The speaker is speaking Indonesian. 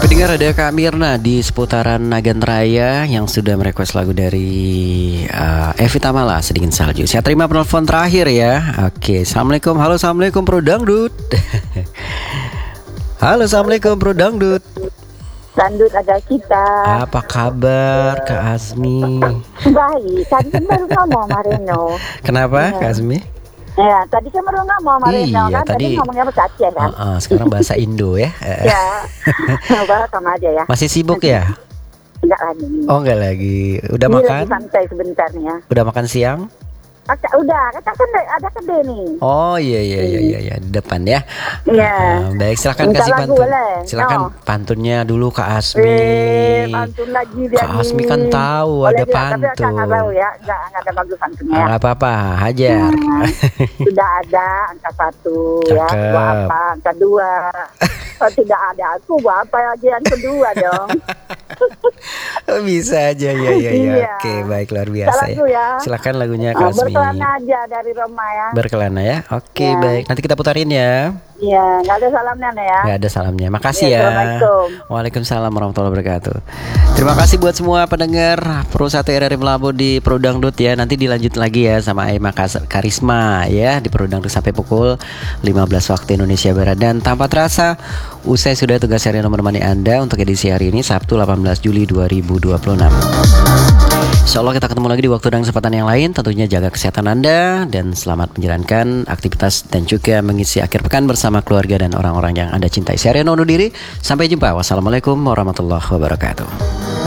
Pendengar, ada Kak Mirna di seputaran Nagan Raya yang sudah merequest lagu dari Evi Tamala, Sedingin Salju. Saya terima penelpon terakhir ya. Oke, Assalamualaikum. Halo, Assalamualaikum Bro Dangdut. Halo, Assalamualaikum Bro Dangdut. Dangdut ada kita. Apa kabar Kak Azmi? Baik, tadi kan baru ngomong sama Reno. Kenapa Kak Azmi? Ya, tadi kan baru ngomong sama Reno Iya, kan. Tadi ngomongnya bahasa Aceh kan. Sekarang bahasa Indo ya. Ya, bahas sama aja ya. Masih sibuk ya? Enggak lagi. Oh, enggak lagi. Udah Ini makan? lagi santai sebentar nih ya. Udah makan siang? Udah, kan ada kedai nih. Oh iya di depan ya. Iya. Baik, silakan Minta kasih lagu pantun. boleh? Silakan Oh. pantunnya dulu Kak Asmi. Pantun lagi dia Kak Asmi kan tahu boleh ada dia, pantun. Tapi Akang nggak tahu ya, nggak ada bagus pantunnya. Nggak apa-apa, hajar. Sudah ada angka 1 ya, Cakep. buat apa angka 2. Kalau tidak ada aku buat apa lagi yang kedua dong. Oh, bisa aja ya. Iya. Oke, baik, luar biasa Lagu ya. Silakan lagunya Kak Asmi. Berkelana aja dari Roma ya. Berkelana ya. Oke, Ya. baik. Nanti kita putarin ya. Iya, nggak ada salamnya nih ya. Nggak ada salamnya. Makasih Ya, ya. Assalamualaikum. Waalaikumsalam warahmatullahi wabarakatuh. Terima kasih buat semua pendengar Pro 1 RRI Melabu di Pro Dangdut ya. Nanti dilanjut lagi ya sama Aima Karisma ya di Pro Dangdut sampai pukul 15 waktu Indonesia Barat. Dan tanpa terasa usai sudah tugas saya menemani Anda untuk edisi hari ini Sabtu 18 Juli 2026. Insya Allah kita ketemu lagi di waktu dan kesempatan yang lain. Tentunya jaga kesehatan Anda dan selamat menjalankan aktivitas dan juga mengisi akhir pekan bersama keluarga dan orang-orang yang Anda cintai. Saya Reno undur diri. Sampai jumpa. Wassalamualaikum warahmatullahi wabarakatuh.